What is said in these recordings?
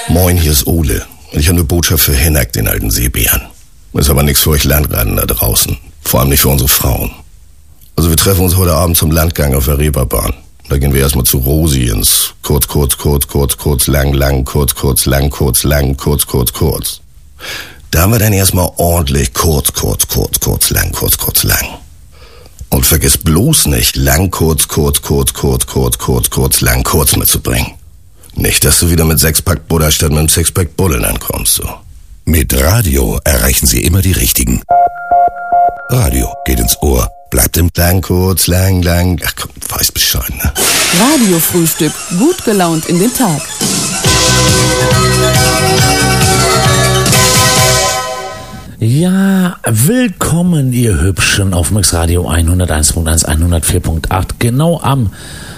Moin, hier ist Ole. Ich habe eine Botschaft für Hennek, den alten Seebären. Ist aber nichts für euch Landratten da draußen. Vor allem nicht für unsere Frauen. Also wir treffen uns heute Abend zum Landgang auf der Reeperbahn. Da gehen wir erstmal zu Rosi ins kurz, lang, lang, kurz, lang, kurz. Da haben wir dann erstmal ordentlich kurz, lang. Und vergiss bloß nicht, lang, kurz, lang, kurz mitzubringen. Nicht, dass du wieder mit 6-Pack Butter statt mit einem 6-Pack Bullen ankommst, so. Mit Radio erreichen Sie immer die Richtigen. Radio geht ins Ohr, bleibt im Lang, kurz, lang. Ach komm, weiß Bescheid, ne? Radiofrühstück, gut gelaunt in den Tag. Ja, willkommen ihr Hübschen auf Mix Radio 101.1, 104.8, genau am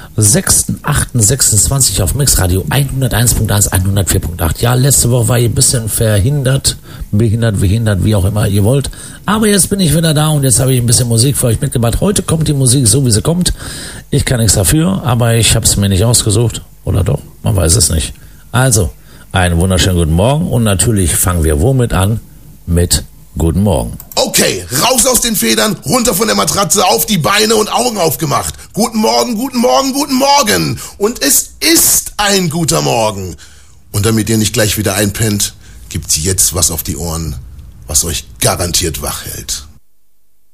6.8.26 auf Mix Radio 101.1, 104.8. Ja, letzte Woche war ich ein bisschen behindert, wie auch immer ihr wollt. Aber jetzt bin ich wieder da und jetzt habe ich ein bisschen Musik für euch mitgebracht. Heute kommt die Musik so, wie sie kommt. Ich kann nichts dafür, aber ich habe es mir nicht ausgesucht. Oder doch? Man weiß es nicht. Also, einen wunderschönen guten Morgen und natürlich fangen wir womit an? Mit Guten Morgen. Okay, raus aus den Federn, runter von der Matratze, auf die Beine und Augen aufgemacht. Guten Morgen. Und es ist ein guter Morgen. Und damit ihr nicht gleich wieder einpennt, gibt's jetzt was auf die Ohren, was euch garantiert wach hält.